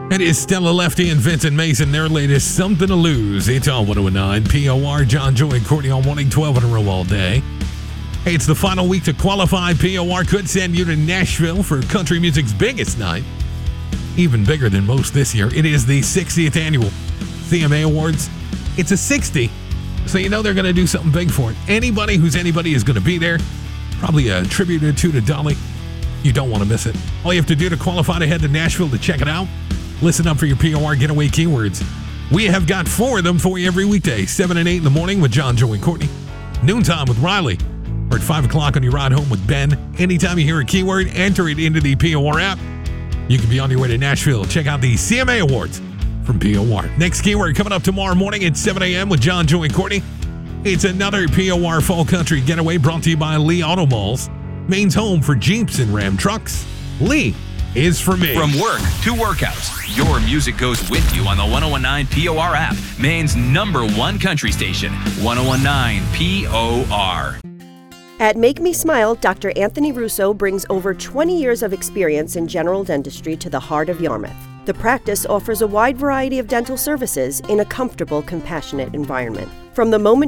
It is Stella Lefty and Vincent Mason, their latest Something to Lose. It's on 109 POR. John, Joy, and Courtney on 112 in a row all day. Hey, it's the final week to qualify. POR could send you to Nashville for country music's biggest night. Even bigger than most this year. It is the 60th annual CMA Awards. It's a 60, so you know they're going to do something big for it. Anybody who's anybody is going to be there. Probably a tribute or two to Dolly. You don't want to miss it. All you have to do to qualify to head to Nashville to check it out. Listen up for your POR getaway keywords. We have got 4 of them for you every weekday, 7 and 8 in the morning with John, Joey, and Courtney. Noontime with Riley. Or at 5 o'clock on your ride home with Ben. Anytime you hear a keyword, enter it into the POR app. You can be on your way to Nashville. Check out the CMA Awards from POR. Next keyword coming up tomorrow morning at 7 a.m. with John, Joey, and Courtney. It's another POR Fall Country getaway brought to you by Lee Auto Malls, Maine's home for Jeeps and Ram trucks. Lee is for me. From work to workouts, your music goes with you on the 1019 POR app, Maine's #1 country station, 1019 POR. At Make Me Smile, Dr. Anthony Russo brings over 20 years of experience in general dentistry to the heart of Yarmouth. The practice offers a wide variety of dental services in a comfortable, compassionate environment. From the moment